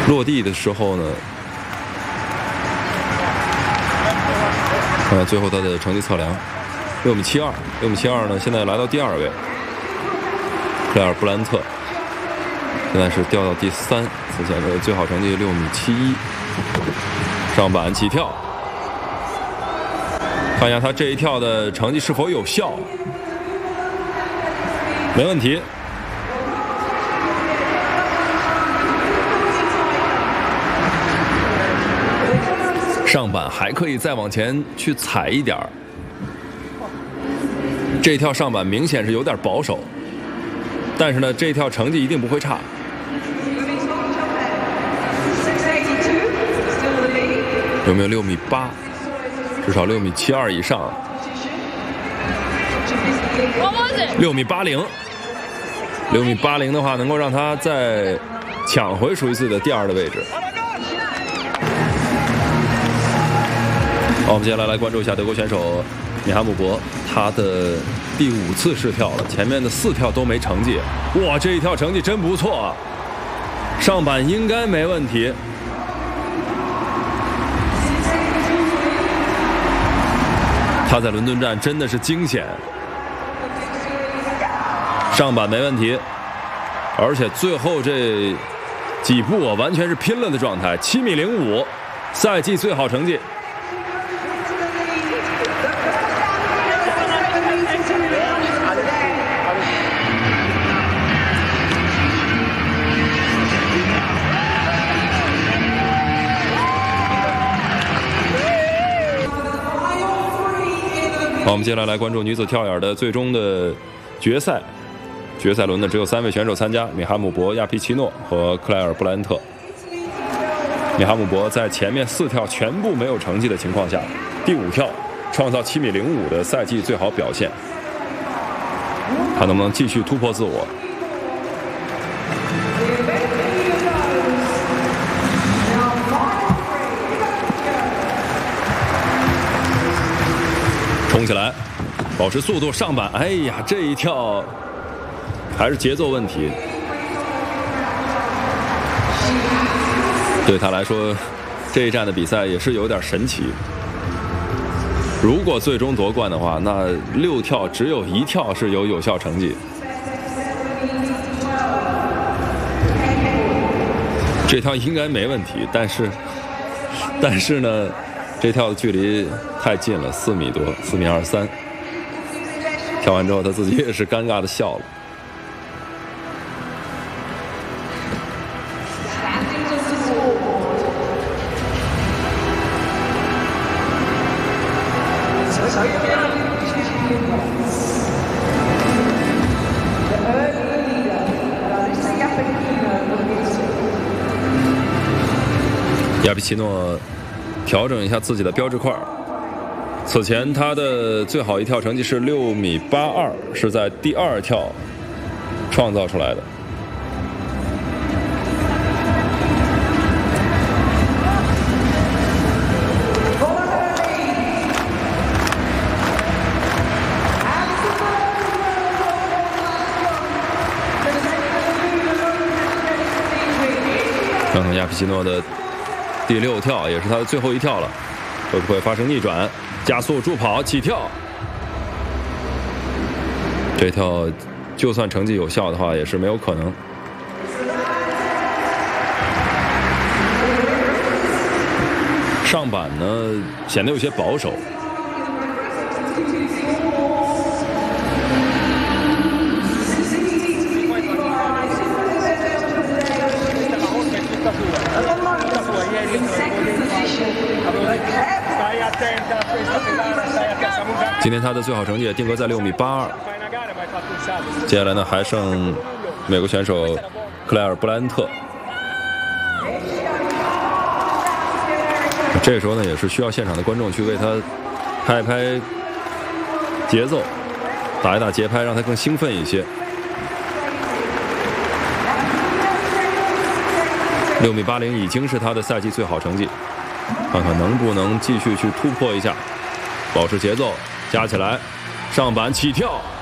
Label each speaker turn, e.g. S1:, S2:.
S1: 落地的时候呢，最后他的成绩测量6.72，6.72呢，现在来到第2位。克莱尔布兰特现在是掉到第3，此前的最好成绩6.71。上板起跳，看一下他这一跳的成绩是否有效，没问题。上板还可以再往前去踩一点儿，这一跳上板明显是有点保守，但是呢，这一跳成绩一定不会差。有没有6.8米？至少6.72米以上。6.80米的话，能够让他再抢回属于自己的第2的位置。好，我们接下来关注一下德国选手米哈姆博，他的第5次试跳了，前面的4跳都没成绩。哇，这一跳成绩真不错啊！上板应该没问题。他在伦敦站真的是惊险，上板没问题，而且最后这几步啊，完全是拼了的状态，7.05米，赛季最好成绩。好，我们接下来关注女子跳远的最终的决赛。决赛轮呢，只有3位选手参加：米哈姆博、亚皮奇诺和克莱尔布兰特。米哈姆博在前面4跳全部没有成绩的情况下，第5跳创造7.05米的赛季最好表现。他能不能继续突破自我？冲起来，保持速度，上板。哎呀，这一跳还是节奏问题。对他来说，这一站的比赛也是有点神奇。如果最终夺冠的话，那6跳只有1跳是有效成绩。这跳应该没问题，但是呢，这跳的距离太近了，4米多，4.23米。跳完之后，他自己也是尴尬的笑了。亚皮奇诺调整一下自己的标志块。此前他的最好一跳成绩是6.82米，是在第2跳创造出来的。看看亚皮奇诺的第6跳，也是他的最后一跳了，会不会发生逆转？加速助跑起跳，这跳就算成绩有效的话，也是没有可能。上板呢显得有些保守。今天他的最好成绩也定格在6.82米。接下来呢，还剩美国选手克莱尔布兰特。这时候呢，也是需要现场的观众去为他拍一拍节奏，打一打节拍，让他更兴奋一些。6.80米已经是他的赛季最好成绩，看看能不能继续去突破一下，保持节奏，加起来，上板起跳。